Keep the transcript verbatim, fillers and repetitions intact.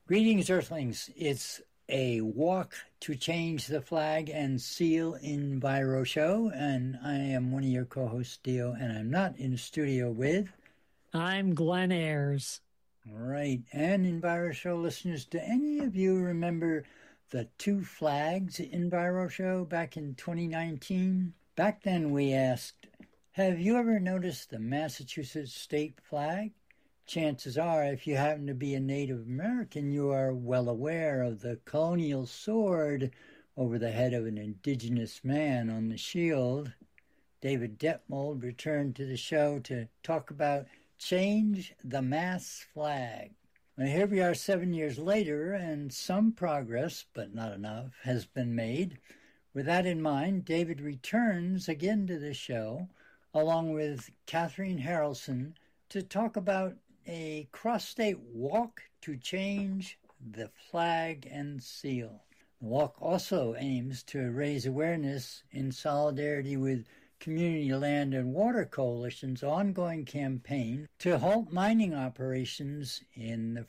Greetings, Earthlings. It's a walk to change the flag and seal Enviro show, and I am one of your co-hosts, Dio, and I'm not in the studio with... I'm Glenn Ayers. All right, and Enviro show listeners, do any of you remember the Two Flags Enviro show back in twenty nineteen? Back then we asked, have you ever noticed the Massachusetts state flag? Chances are, if you happen to be a Native American, you are well aware of the colonial sword over the head of an indigenous man on the shield. David Detmold returned to the show to talk about Change the Mass Flag. Well, here we are seven years later, and some progress, but not enough, has been made. With that in mind, David returns again to the show, along with Catherine Harrelson, to talk about a cross-state walk to change the flag and seal. The walk also aims to raise awareness in solidarity with Community Land and Water Coalition's ongoing campaign to halt mining operations in the